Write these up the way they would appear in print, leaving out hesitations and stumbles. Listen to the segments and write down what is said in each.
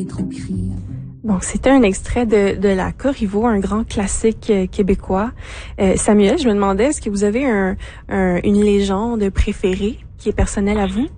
trop crier. Donc, c'était un extrait de la Corriveau, un grand classique québécois. Samuel, je me demandais, est-ce que vous avez une légende préférée qui est personnelle à vous?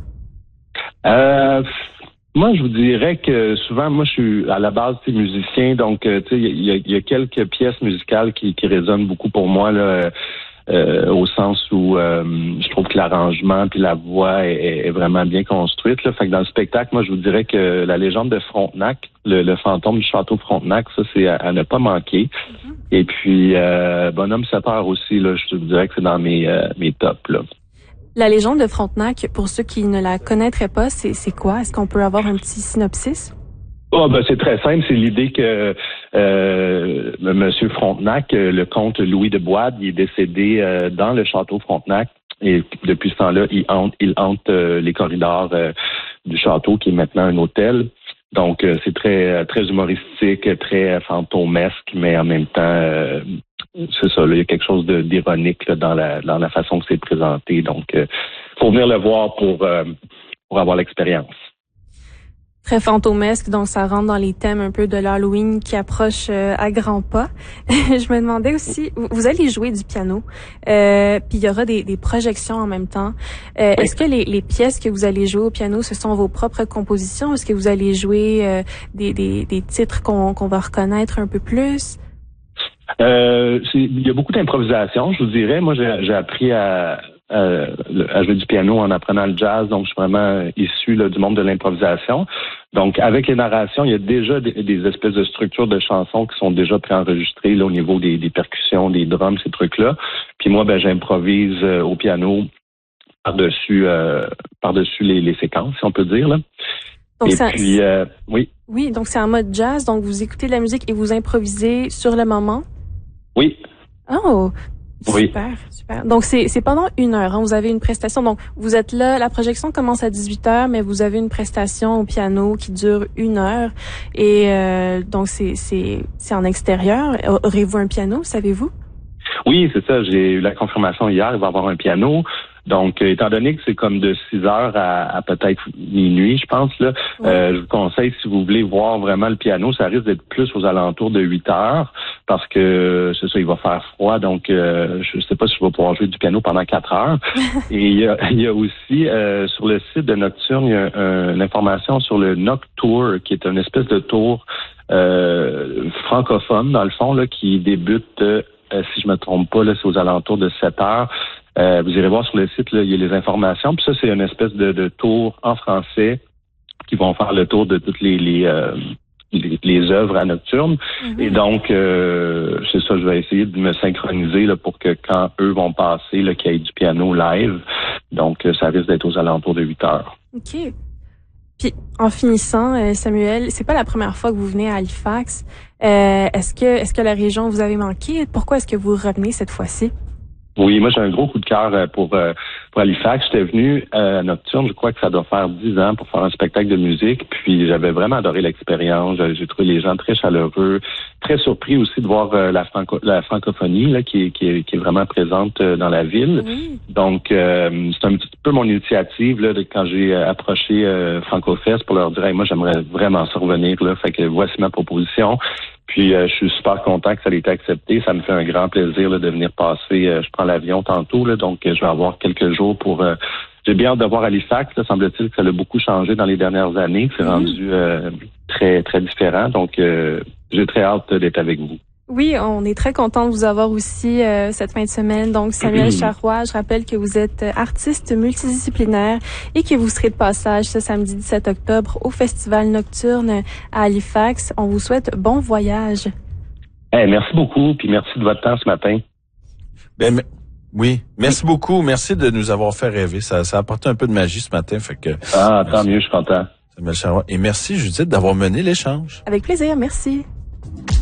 Moi, je vous dirais que souvent, moi, je suis à la base musicien, donc tu sais, il y a quelques pièces musicales qui résonnent beaucoup pour moi là, au sens où je trouve que l'arrangement puis la voix est vraiment bien construite. Là. Fait que dans le spectacle, moi, je vous dirais que la légende de Frontenac, le fantôme du château Frontenac, ça, c'est à ne pas manquer. Mm-hmm. Et puis Bonhomme 7 heures aussi, là, je vous dirais que c'est dans mes tops, là. La légende de Frontenac, pour ceux qui ne la connaîtraient pas, c'est quoi? Est-ce qu'on peut avoir un petit synopsis? C'est très simple. C'est l'idée que Monsieur Frontenac, le comte Louis de Boide, il est décédé dans le château Frontenac. Et depuis ce temps-là, il hante les corridors du château, qui est maintenant un hôtel. Donc, c'est très très humoristique, très fantomesque, mais en même temps... c'est ça, là, il y a quelque chose d'ironique là, dans la façon que c'est présenté. Donc, faut venir le voir pour avoir l'expérience. Très fantomesque, donc ça rentre dans les thèmes un peu de l'Halloween qui approche à grands pas. Je me demandais aussi, vous allez jouer du piano, puis il y aura des projections en même temps. Oui. Est-ce que les pièces que vous allez jouer au piano, ce sont vos propres compositions? Est-ce que vous allez jouer des titres qu'on va reconnaître un peu plus? Il y a beaucoup d'improvisation, je vous dirais. Moi, j'ai appris à jouer du piano en apprenant le jazz, donc je suis vraiment issu là, du monde de l'improvisation. Donc, avec les narrations, il y a déjà des espèces de structures de chansons qui sont déjà préenregistrées là, au niveau des percussions, des drums, ces trucs-là. Puis moi, j'improvise au piano par-dessus les séquences, si on peut dire, là. Donc, oui. Oui, donc c'est en mode jazz, donc vous écoutez de la musique et vous improvisez sur le moment? Oui. Oh, super, oui. Super. Donc c'est pendant 1 heure, hein, vous avez une prestation. Donc vous êtes là, la projection commence à 18h, mais vous avez une prestation au piano qui dure 1 heure. Et donc c'est en extérieur. Aurez-vous un piano, savez-vous? Oui, c'est ça. J'ai eu la confirmation hier, il va y avoir un piano. Donc, étant donné que c'est comme de 6 heures à peut-être minuit, je pense, là, je vous conseille, si vous voulez voir vraiment le piano, ça risque d'être plus aux alentours de 8 heures, parce que, c'est ça, il va faire froid, donc je sais pas si je vais pouvoir jouer du piano pendant 4 heures. Et il y a aussi, sur le site de Nocturne, il y a une information sur le Noctour, qui est une espèce de tour francophone, dans le fond, là, qui débute, si je me trompe pas, là, c'est aux alentours de 7 heures. Vous irez voir sur le site, là, il y a les informations. Puis ça, c'est une espèce de tour en français qui vont faire le tour de toutes les œuvres à Nocturne. Mm-hmm. Et donc, c'est ça, je vais essayer de me synchroniser là, pour que quand eux vont passer, là, qu'il y ait du piano live. Donc, ça risque d'être aux alentours de 8 heures. OK. Puis, en finissant, Samuel, c'est pas la première fois que vous venez à Halifax. Est-ce que la région vous avez manqué? Pourquoi est-ce que vous revenez cette fois-ci? Oui, moi j'ai un gros coup de cœur pour Halifax. J'étais venu à Nocturne, je crois que ça doit faire 10 ans pour faire un spectacle de musique. Puis j'avais vraiment adoré l'expérience. J'ai trouvé les gens très chaleureux, très surpris aussi de voir la francophonie là, qui est vraiment présente dans la ville. Oui. Donc c'est un petit peu mon initiative là, quand j'ai approché FrancoFest pour leur dire hey, moi j'aimerais vraiment ça revenir là. Fait que voici ma proposition. Puis je suis super content que ça ait été accepté. Ça me fait un grand plaisir là, de venir passer. Je prends l'avion tantôt, là, donc je vais avoir quelques jours pour... j'ai bien hâte de voir Halifax. Là, semble-t-il que ça a beaucoup changé dans les dernières années. C'est rendu très, très différent. Donc j'ai très hâte d'être avec vous. Oui, on est très content de vous avoir aussi cette fin de semaine. Donc, Samuel Charrois, je rappelle que vous êtes artiste multidisciplinaire et que vous serez de passage ce samedi 17 octobre au Festival Nocturne à Halifax. On vous souhaite bon voyage. Merci beaucoup, puis merci de votre temps ce matin. Oui, merci beaucoup. Merci de nous avoir fait rêver. Ça a apporté un peu de magie ce matin. Fait que tant mieux, je suis content. Samuel Charrois. Et merci, Judith, d'avoir mené l'échange. Avec plaisir, merci.